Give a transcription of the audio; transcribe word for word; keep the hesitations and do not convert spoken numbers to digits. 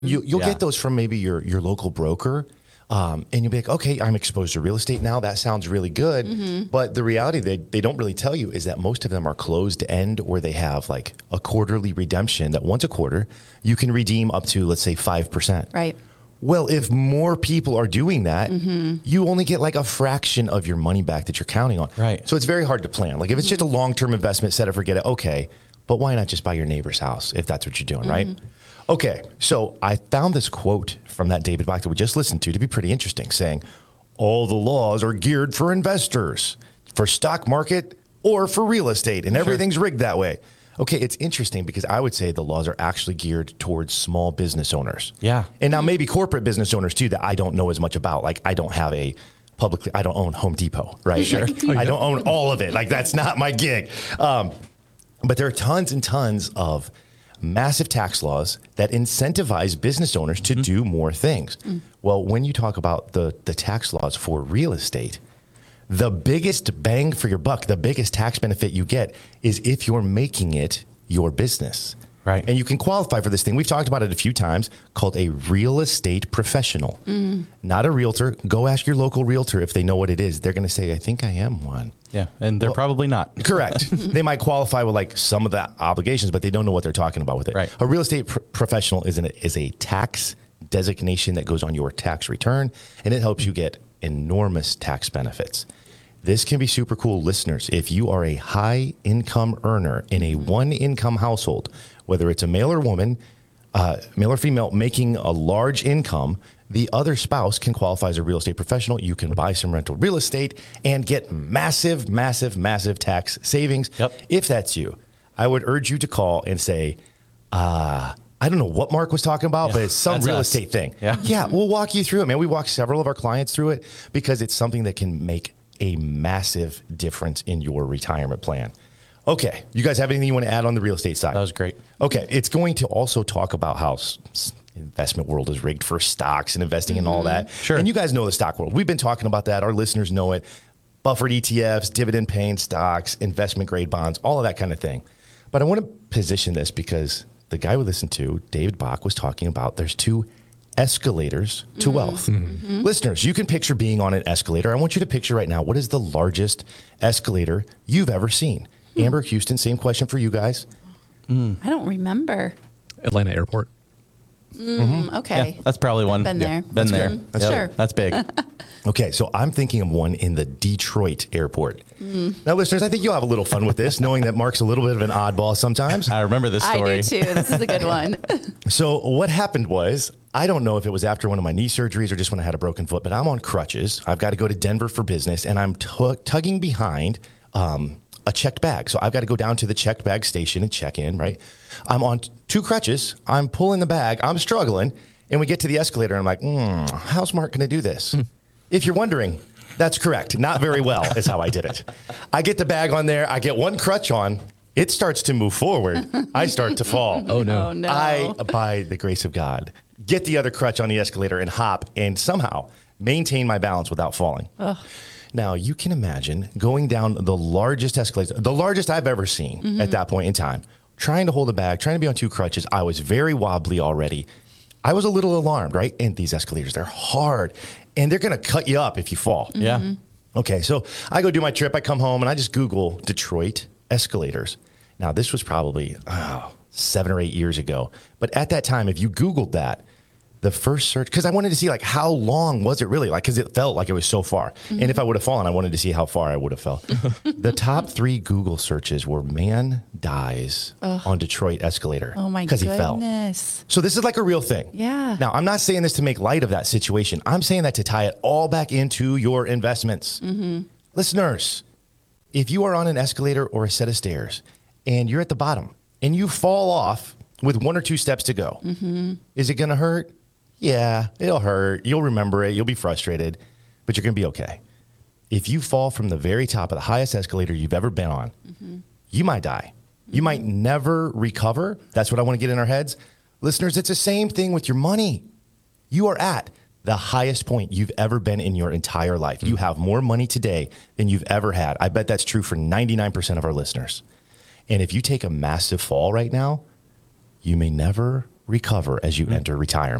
You, you'll Yeah. get those from maybe your, your local broker. Um, and you'll be like, okay, I'm exposed to real estate now. That sounds really good. Mm-hmm. But the reality they, they don't really tell you is that most of them are closed end, or they have like a quarterly redemption that once a quarter you can redeem up to, let's say, five percent. Right. Well, if more people are doing that, Mm-hmm. you only get like a fraction of your money back that you're counting on. Right. So it's very hard to plan. Like if it's just a long-term investment, set it, forget it. Okay. But why not just buy your neighbor's house if that's what you're doing, right? Okay. So I found this quote from that David Bach that we just listened to to be pretty interesting, saying all the laws are geared for investors, for stock market or for real estate, and everything's rigged that way. Okay, it's interesting because I would say the laws are actually geared towards small business owners. Yeah. And now maybe corporate business owners too that I don't know as much about. Like I don't have a publicly, I don't own Home Depot, right? Sure. Like, I don't own all of it. Like that's not my gig. Um, but there are tons and tons of massive tax laws that incentivize business owners to do more things. Well, when you talk about the, the tax laws for real estate, the biggest bang for your buck, the biggest tax benefit you get is if you're making it your business. Right. And you can qualify for this thing. We've talked about it a few times, called a real estate professional. Not a realtor. Go ask your local realtor if they know what it is. They're going to say, I think I am one. Yeah. And they're probably not. Correct. They might qualify with like some of the obligations, but they don't know what they're talking about with it. Right. A real estate pr- professional is, an, is a tax designation that goes on your tax return, and it helps you get enormous tax benefits. This can be super cool, listeners. If you are a high income earner in a one income household, whether it's a male or woman, uh, male or female, making a large income, the other spouse can qualify as a real estate professional. You can buy some rental real estate and get massive, massive, massive tax savings. Yep. If that's you, I would urge you to call and say, uh, I don't know what Mark was talking about, Yeah, but it's some that's real us. estate thing. Yeah. Yeah, we'll walk you through it, man. We walk several of our clients through it because it's something that can make a massive difference in your retirement plan. Okay, you guys have anything you want to add on the real estate side? That was great. Okay, it's going to also talk about how s- investment world is rigged for stocks and investing and all that. Sure. And you guys know the stock world. We've been talking about that. Our listeners know it. Buffered E T Fs, dividend paying stocks, investment grade bonds, all of that kind of thing. But I want to position this because the guy we listened to, David Bach, was talking about there's two escalators to wealth. Listeners, you can picture being on an escalator. I want you to picture right now, what is the largest escalator you've ever seen? Amber, Houston, same question for you guys. I don't remember. Atlanta Airport. Mm, okay. Yeah, that's probably one. Been Yeah, there. Been That's there. fair. Yep, Sure. That's big. Okay, so I'm thinking of one in the Detroit airport. Now, listeners, I think you'll have a little fun with this, knowing that Mark's a little bit of an oddball sometimes. I remember this I story. do too. This is a good one. So what happened was, I don't know if it was after one of my knee surgeries or just when I had a broken foot, but I'm on crutches. I've got to go to Denver for business, and I'm tu- tugging behind um, a checked bag. So I've got to go down to the checked bag station and check in, right? I'm on t- two crutches. I'm pulling the bag. I'm struggling. And we get to the escalator, and I'm like, mm, how's Mark going to do this? If you're wondering, that's correct. Not very well is how I did it. I get the bag on there. I get one crutch on. It starts to move forward. I start to fall. Oh, no. Oh, no. I, by the grace of God, get the other crutch on the escalator and hop and somehow maintain my balance without falling. Now, you can imagine going down the largest escalator, the largest I've ever seen at that point in time, trying to hold a bag, trying to be on two crutches. I was very wobbly already. I was a little alarmed, right? And these escalators, they're hard and they're going to cut you up if you fall. Yeah. Okay, so I go do my trip. I come home and I just Google Detroit escalators. Now, this was probably oh, seven or eight years ago. But at that time, if you Googled that, the first search, because I wanted to see like how long was it really like, because it felt like it was so far. And if I would have fallen, I wanted to see how far I would have fell. The top three Google searches were man dies on Detroit escalator Oh my because he fell. goodness. So this is like a real thing. Yeah. Now, I'm not saying this to make light of that situation. I'm saying that to tie it all back into your investments. Listeners, if you are on an escalator or a set of stairs and you're at the bottom and you fall off with one or two steps to go, is it going to hurt? Yeah, it'll hurt. You'll remember it. You'll be frustrated, but you're going to be okay. If you fall from the very top of the highest escalator you've ever been on, you might die. You might never recover. That's what I want to get in our heads. Listeners, it's the same thing with your money. You are at the highest point you've ever been in your entire life. You have more money today than you've ever had. I bet that's true for ninety-nine percent of our listeners. And if you take a massive fall right now, you may never recover as you enter retirement.